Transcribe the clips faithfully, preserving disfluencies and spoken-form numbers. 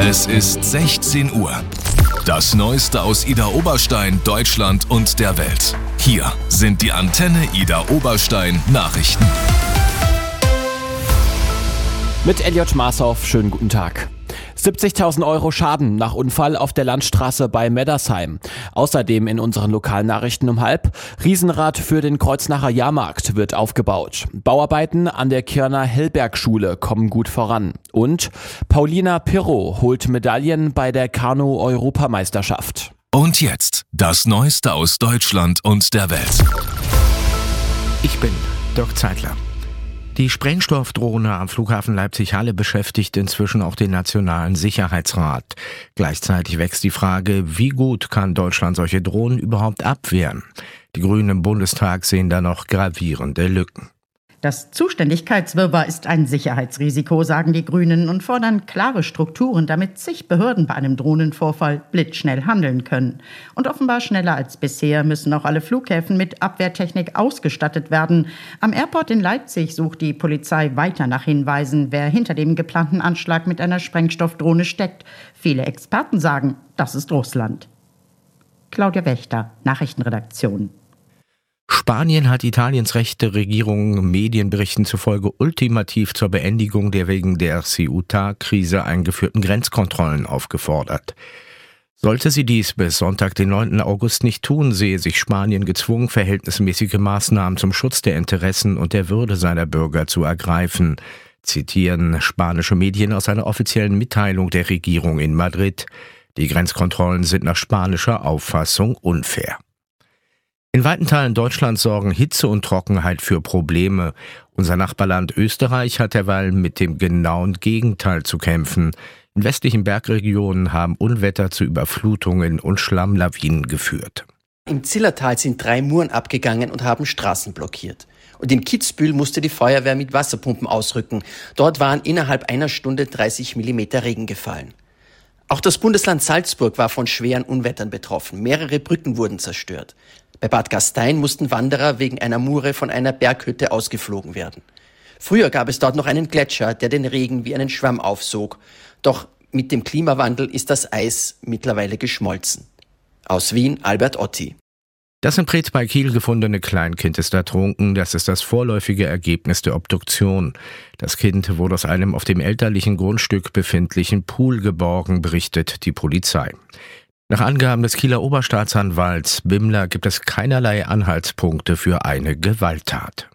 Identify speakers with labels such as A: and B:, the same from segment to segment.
A: Es ist sechzehn Uhr. Das Neueste aus Idar Oberstein, Deutschland und der Welt. Hier sind die Antenne Idar Oberstein Nachrichten.
B: Mit Elliot Marshoff, schönen guten Tag. siebzigtausend Euro Schaden nach Unfall auf der Landstraße bei Meddersheim. Außerdem in unseren Lokalnachrichten um halb. Riesenrad für den Kreuznacher Jahrmarkt wird aufgebaut. Bauarbeiten an der Kirner Hellberg-Schule kommen gut voran. Und Paulina Pirro holt Medaillen bei der Kanu-Europameisterschaft.
A: Und jetzt das Neueste aus Deutschland und der Welt.
C: Ich bin Dirk Zeitler. Die Sprengstoffdrohne am Flughafen Leipzig-Halle beschäftigt inzwischen auch den Nationalen Sicherheitsrat. Gleichzeitig wächst die Frage, wie gut kann Deutschland solche Drohnen überhaupt abwehren? Die Grünen im Bundestag sehen da noch gravierende Lücken.
D: Das Zuständigkeitswirrwarr ist ein Sicherheitsrisiko, sagen die Grünen und fordern klare Strukturen, damit zig Behörden bei einem Drohnenvorfall blitzschnell handeln können. Und offenbar schneller als bisher müssen auch alle Flughäfen mit Abwehrtechnik ausgestattet werden. Am Airport in Leipzig sucht die Polizei weiter nach Hinweisen, wer hinter dem geplanten Anschlag mit einer Sprengstoffdrohne steckt. Viele Experten sagen, das ist Russland. Claudia Wächter, Nachrichtenredaktion.
C: Spanien hat Italiens rechte Regierung Medienberichten zufolge ultimativ zur Beendigung der wegen der Ceuta-Krise eingeführten Grenzkontrollen aufgefordert. Sollte sie dies bis Sonntag, den neunten August nicht tun, sehe sich Spanien gezwungen, verhältnismäßige Maßnahmen zum Schutz der Interessen und der Würde seiner Bürger zu ergreifen, zitieren spanische Medien aus einer offiziellen Mitteilung der Regierung in Madrid. Die Grenzkontrollen sind nach spanischer Auffassung unfair. In weiten Teilen Deutschlands sorgen Hitze und Trockenheit für Probleme. Unser Nachbarland Österreich hat derweil mit dem genauen Gegenteil zu kämpfen. In westlichen Bergregionen haben Unwetter zu Überflutungen und Schlammlawinen geführt.
E: Im Zillertal sind drei Muren abgegangen und haben Straßen blockiert. Und in Kitzbühel musste die Feuerwehr mit Wasserpumpen ausrücken. Dort waren innerhalb einer Stunde dreißig Millimeter Regen gefallen. Auch das Bundesland Salzburg war von schweren Unwettern betroffen. Mehrere Brücken wurden zerstört. Bei Bad Gastein mussten Wanderer wegen einer Mure von einer Berghütte ausgeflogen werden. Früher gab es dort noch einen Gletscher, der den Regen wie einen Schwamm aufsog. Doch mit dem Klimawandel ist das Eis mittlerweile geschmolzen. Aus Wien, Albert Otti.
C: Das in Preetz bei Kiel gefundene Kleinkind ist ertrunken. Das ist das vorläufige Ergebnis der Obduktion. Das Kind wurde aus einem auf dem elterlichen Grundstück befindlichen Pool geborgen, berichtet die Polizei. Nach Angaben des Kieler Oberstaatsanwalts Bimmler gibt es keinerlei Anhaltspunkte für eine Gewalttat.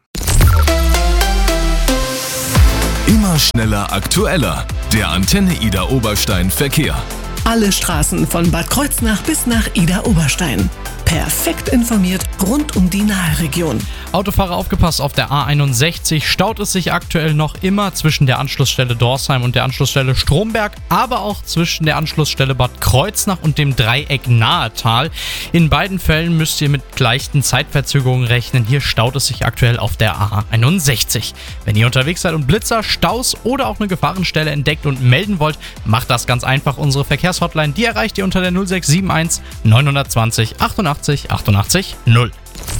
A: Immer schneller, aktueller. Der Antenne Idar Oberstein Verkehr.
F: Alle Straßen von Bad Kreuznach bis nach Idar Oberstein. Perfekt informiert rund um die Nahe-Region.
G: Autofahrer aufgepasst, auf der A einundsechzig staut es sich aktuell noch immer zwischen der Anschlussstelle Dorsheim und der Anschlussstelle Stromberg, aber auch zwischen der Anschlussstelle Bad Kreuznach und dem Dreieck Nahetal. In beiden Fällen müsst ihr mit leichten Zeitverzögerungen rechnen. Hier staut es sich aktuell auf der A einundsechzig. Wenn ihr unterwegs seid und Blitzer, Staus oder auch eine Gefahrenstelle entdeckt und melden wollt, macht das ganz einfach. Unsere Verkehrshotline, die erreicht ihr unter der null sechs sieben eins neun zwei null achtundachtzig achtundachtzig null.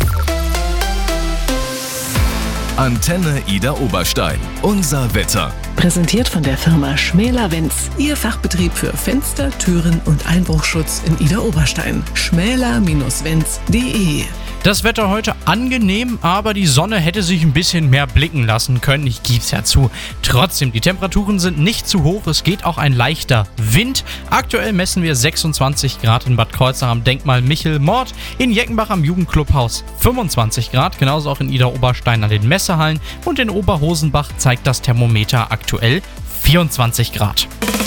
A: Antenne Idar Oberstein. Unser Wetter.
F: Präsentiert von der Firma Schmäler-Wenz. Ihr Fachbetrieb für Fenster, Türen und Einbruchschutz in Idar Oberstein. schmäler Bindestrich wenz punkt de.
G: Das Wetter heute angenehm, aber die Sonne hätte sich ein bisschen mehr blicken lassen können. Ich gib's ja zu. Trotzdem, die Temperaturen sind nicht zu hoch. Es geht auch ein leichter Wind. Aktuell messen wir sechsundzwanzig Grad in Bad Kreuznach am Denkmal Michel-Mord. In Jeckenbach am Jugendclubhaus fünfundzwanzig Grad. Genauso auch in Idar Oberstein an den Messehallen. Und in Oberhosenbach zeigt das Thermometer aktuell vierundzwanzig Grad.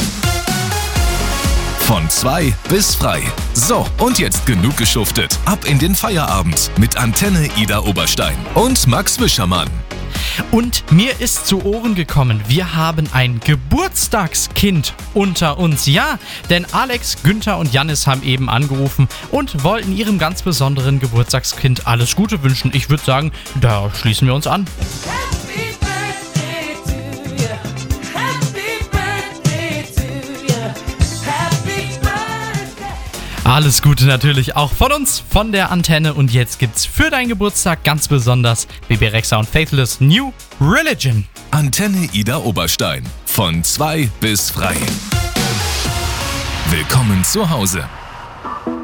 A: Von zwei bis frei. So, und jetzt genug geschuftet. Ab in den Feierabend mit Antenne Idar Oberstein und Max Wischermann.
G: Und mir ist zu Ohren gekommen, wir haben ein Geburtstagskind unter uns. Ja, denn Alex, Günther und Jannis haben eben angerufen und wollten ihrem ganz besonderen Geburtstagskind alles Gute wünschen. Ich würde sagen, da schließen wir uns an. Alles Gute natürlich auch von uns, von der Antenne. Und jetzt gibt's für deinen Geburtstag ganz besonders Bebe Rexha und Faithless New Religion.
A: Antenne Idar Oberstein. Von zwei bis frei. Willkommen zu Hause.